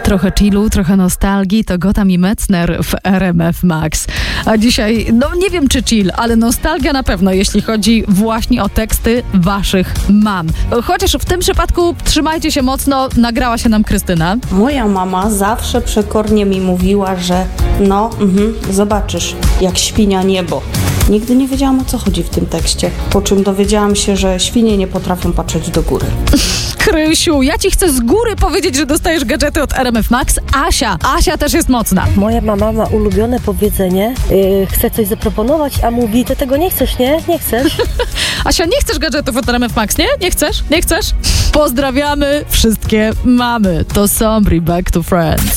Trochę chillu, trochę nostalgii, to Gotham i Metzner w RMF Max. A dzisiaj, nie wiem czy chill, ale nostalgia na pewno, jeśli chodzi właśnie o teksty waszych mam. Chociaż w tym przypadku trzymajcie się mocno, nagrała się nam Krystyna. Moja mama zawsze przekornie mi mówiła, że zobaczysz, jak świnia niebo. Nigdy nie wiedziałam, o co chodzi w tym tekście, po czym dowiedziałam się, że świnie nie potrafią patrzeć do góry. Krysiu, ja ci chcę z góry powiedzieć, że dostajesz gadżety od RMF Max. Asia też jest mocna. Moja mama ma ulubione powiedzenie, chce coś zaproponować, a mówi, ty tego nie chcesz, nie? Nie chcesz? Asia, nie chcesz gadżetów od RMF Max, nie? Nie chcesz? Nie chcesz? Pozdrawiamy wszystkie mamy. To Sombri, Back to Friends.